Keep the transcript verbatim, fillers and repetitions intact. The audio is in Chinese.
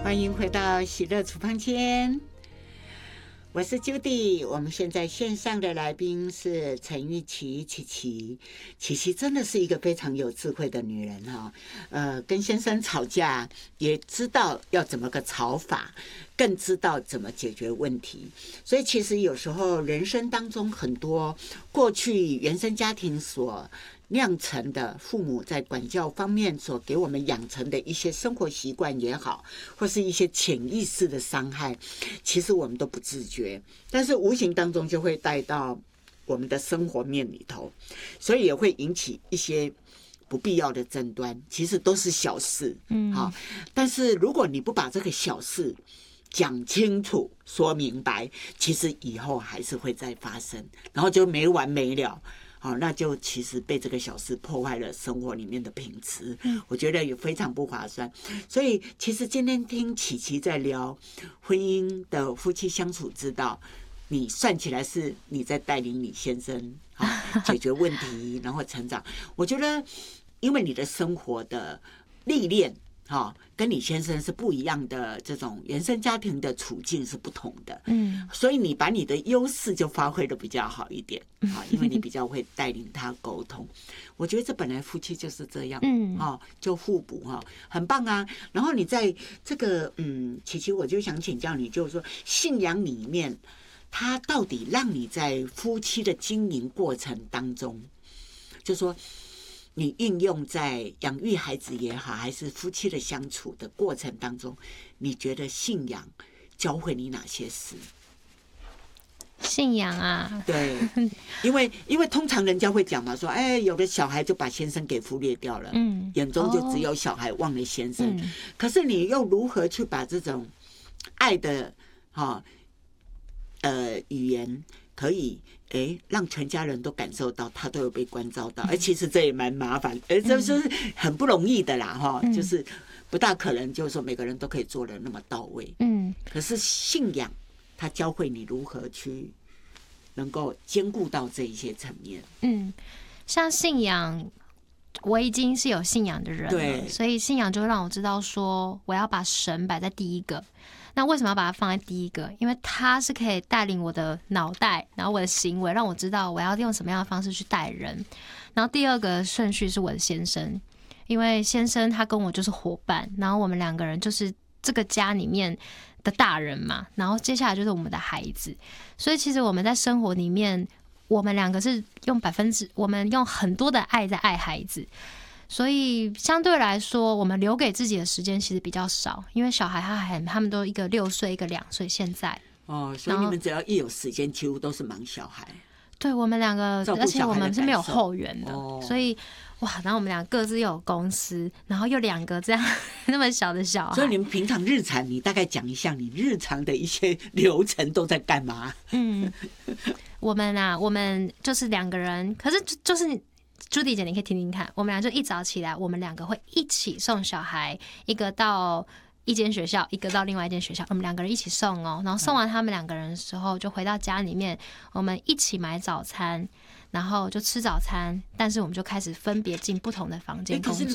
欢迎回到喜乐厨房间，我是 Judy。我们现在线上的来宾是陈玉琪，琪琪，琪琪真的是一个非常有智慧的女人哈。呃，跟先生吵架也知道要怎么个吵法，更知道怎么解决问题。所以其实有时候人生当中很多过去原生家庭所酿成的父母在管教方面所给我们养成的一些生活习惯也好，或是一些潜意识的伤害，其实我们都不自觉，但是无形当中就会带到我们的生活面里头，所以也会引起一些不必要的争端，其实都是小事，嗯，好，但是如果你不把这个小事讲清楚、说明白，其实以后还是会再发生，然后就没完没了。好，那就其实被这个小事破坏了生活里面的品质，我觉得也非常不划算。所以其实今天听琪琪在聊婚姻的夫妻相处之道，你算起来是你在带领你先生解决问题，然后成长。我觉得因为你的生活的历练哈，跟你先生是不一样的，这种原生家庭的处境是不同的，嗯，所以你把你的优势就发挥的比较好一点，啊，因为你比较会带领他沟通。我觉得这本来夫妻就是这样，嗯，啊，就互补哈，很棒啊。然后你在这个嗯，琪琪，我就想请教你，就是说信仰里面，它到底让你在夫妻的经营过程当中，就说你运用在养育孩子也好，还是夫妻的相处的过程当中，你觉得信仰教会你哪些事？ 信仰啊， 对，因为因为通常人家会讲嘛，说哎，有的小孩就把先生给忽略掉了，嗯，眼中就只有小孩，忘了先生。嗯、可是你又如何去把这种爱的哈、哦、呃语言可以哎，让全家人都感受到他都有被关照到，而其实这也蛮麻烦，而这就是很不容易的啦，哈、嗯，就是不大可能，就是说每个人都可以做得那么到位，嗯。可是信仰，它教会你如何去能够兼顾到这一些层面，嗯， 像信仰，我已经是有信仰的人了，对，所以信仰就让我知道说，我要把神摆在第一个。那为什么要把它放在第一个？因为它是可以带领我的脑袋，然后我的行为，让我知道我要用什么样的方式去待人。然后第二个顺序是我的先生，因为先生他跟我就是伙伴，然后我们两个人就是这个家里面的大人嘛。然后接下来就是我们的孩子，所以其实我们在生活里面，我们两个是用百分之，我们用很多的爱在爱孩子。所以相对来说，我们留给自己的时间其实比较少，因为小孩他还他们都一个六岁，一个两岁，现在哦，所以你们只要一有时间，几乎都是忙小孩。 对，我们两个，而且我们是没有后援的，哦、所以哇，然后我们俩各自又有公司，然后又两个这样那么小的小孩， 所以你们平常日常，你大概讲一下你日常的一些流程都在干嘛？嗯， 我们啊，我们就是两个人，可是就是。朱迪姐，你可以听听看，我们俩就一早起来，我们两个会一起送小孩，一个到一间学校，一个到另外一间学校，我们两个人一起送哦。然后送完他们两个人的时候，就回到家里面，我们一起买早餐，然后就吃早餐。但是我们就开始分别进不同的房间工作。 可是